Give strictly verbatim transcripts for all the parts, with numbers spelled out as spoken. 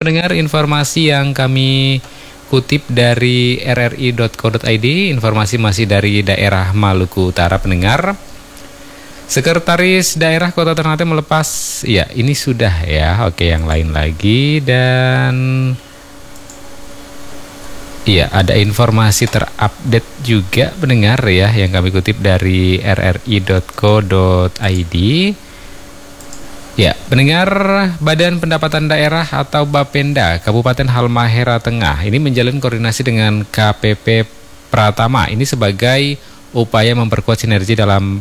pendengar, informasi yang kami kutip dari r r i dot co dot i d, informasi masih dari daerah Maluku Utara pendengar. Sekretaris Daerah Kota Ternate melepas, ya ini sudah ya, oke yang lain lagi. Dan iya, ada informasi terupdate juga pendengar ya, yang kami kutip dari r r i dot co dot i d. Ya, pendengar, Badan Pendapatan Daerah atau Bapenda Kabupaten Halmahera Tengah ini menjalin koordinasi dengan K P P Pratama ini sebagai upaya memperkuat sinergi dalam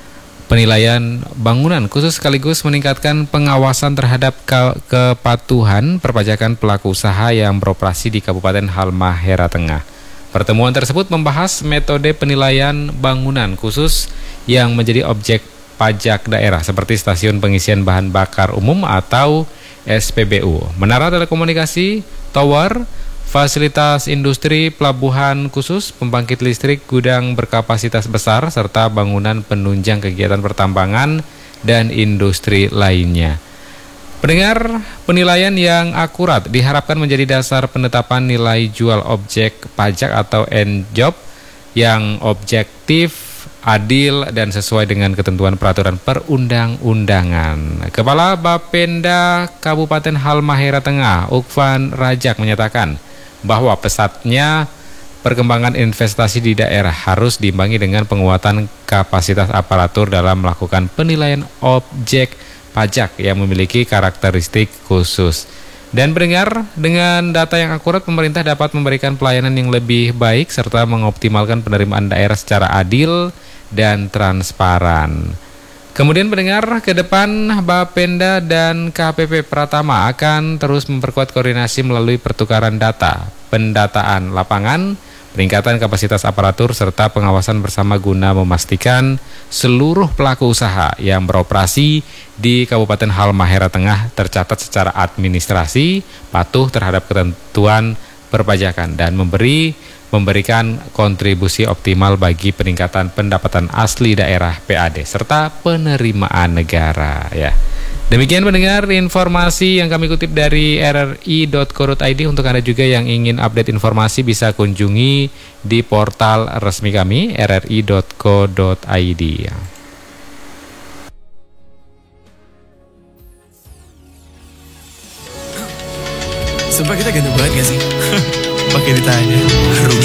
penilaian bangunan, khusus sekaligus meningkatkan pengawasan terhadap ke kepatuhan perpajakan pelaku usaha yang beroperasi di Kabupaten Halmahera Tengah. Pertemuan tersebut membahas metode penilaian bangunan khusus yang menjadi objek pajak daerah seperti stasiun pengisian bahan bakar umum atau S P B U, menara telekomunikasi, tower, fasilitas industri, pelabuhan khusus, pembangkit listrik, gudang berkapasitas besar, serta bangunan penunjang kegiatan pertambangan dan industri lainnya. Pendengar, penilaian yang akurat diharapkan menjadi dasar penetapan nilai jual objek pajak atau N-Job yang objektif, adil, dan sesuai dengan ketentuan peraturan perundang-undangan. Kepala Bapenda Kabupaten Halmahera Tengah, Ukvan Rajak, menyatakan bahwa pesatnya perkembangan investasi di daerah harus diimbangi dengan penguatan kapasitas aparatur dalam melakukan penilaian objek pajak yang memiliki karakteristik khusus. Dan pendengar, dengan data yang akurat pemerintah dapat memberikan pelayanan yang lebih baik serta mengoptimalkan penerimaan daerah secara adil dan transparan. Kemudian pendengar, ke depan Bapenda dan K P P Pratama akan terus memperkuat koordinasi melalui pertukaran data, pendataan lapangan, peningkatan kapasitas aparatur, serta pengawasan bersama guna memastikan seluruh pelaku usaha yang beroperasi di Kabupaten Halmahera Tengah tercatat secara administrasi, patuh terhadap ketentuan perpajakan, dan memberi memberikan kontribusi optimal bagi peningkatan pendapatan asli daerah P A D serta penerimaan negara ya. Demikian pendengar informasi yang kami kutip dari r r i dot co dot i d. Untuk Anda juga yang ingin update informasi bisa kunjungi di portal resmi kami r r i dot co dot i d. Sumpah kita ganteng banget gak sih? Pakai ditanya.